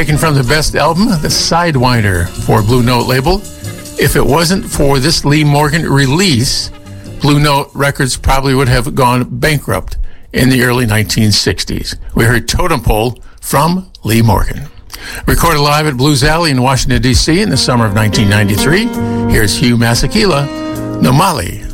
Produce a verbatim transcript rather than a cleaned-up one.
taken from the best album, The Sidewinder, for Blue Note label. If it wasn't for this Lee Morgan release, Blue Note Records probably would have gone bankrupt in the early nineteen sixties. We heard Totem Pole from Lee Morgan. Recorded live at Blues Alley in Washington, D C in the summer of nineteen ninety-three, here's Hugh Masekela, Nomali